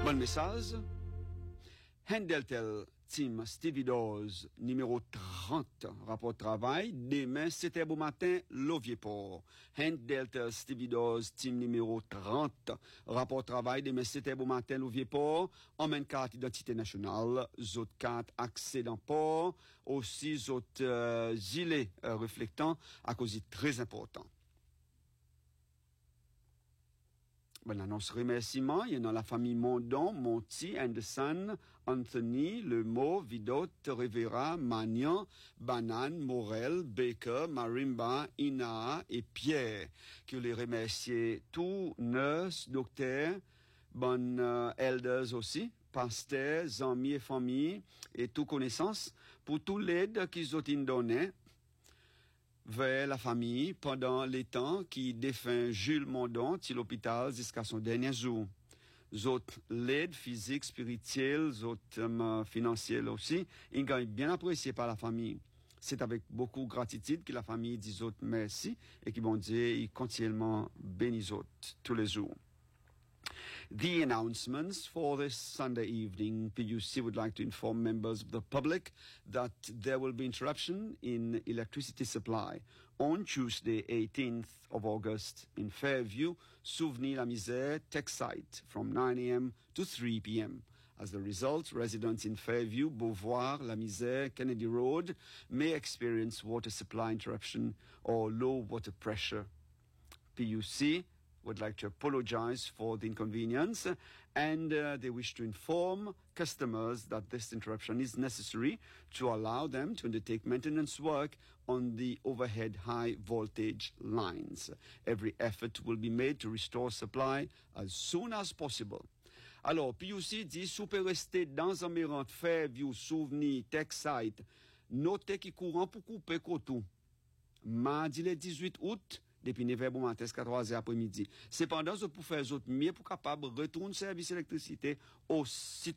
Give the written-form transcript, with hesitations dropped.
Bon message. Hendeltel Team Stevie Dawes, numéro 30, rapport de travail. Demain, 7h au matin, Lovier-Port. Hendeltel Stevie Dawes, team numéro 30, rapport de travail. Demain, 7h au matin, Lovier-Port. Emmène carte identité nationale. Zot carte accès dans port. Aussi, zot gilet reflectant à cause de très important. Bonne annonce remerciement, il y en a la famille Mondon, Monti, Anderson, Anthony, Lemot, Vidot, Rivera, Magnan, Banane, Morel, Baker, Marimba, Ina et Pierre. Que les remercier tous, nurses, docteurs, bonnes elders aussi, pasteurs, amis et familles et tout connaissance pour tout l'aide qu'ils ont donné vers la famille pendant les temps qui défunt Jules Mondon à l'hôpital jusqu'à son dernier jour. Autres l'aide physique, spirituelle, autres financière aussi, ils gagnent bien apprécié par la famille. C'est avec beaucoup de gratitude que la famille dit autres merci et qui bon Dieu, ils continuellement bénissent autres tous les jours. The announcements for this Sunday evening, PUC would like to inform members of the public that there will be interruption in electricity supply on Tuesday, 18th of August in Fairview, Souvigny-la-Misère Tech Site from 9 a.m. to 3 p.m. As a result, residents in Fairview, Beauvoir, La Misère, Kennedy Road may experience water supply interruption or low water pressure. PUC would like to apologize for the inconvenience and they wish to inform customers that this interruption is necessary to allow them to undertake maintenance work on the overhead high voltage lines. Every effort will be made to restore supply as soon as possible. Alors, PUC dit, si vous pouvez rester dans un mirant Fairview, Souvenir, Tech Site, notez qu'il courant pour couper coton. Mardi le 18 août, depuis 9h bon matin jusqu'à 3h après-midi. Cependant, vous pouvez faire autres mieux pour capable retourner service électricité au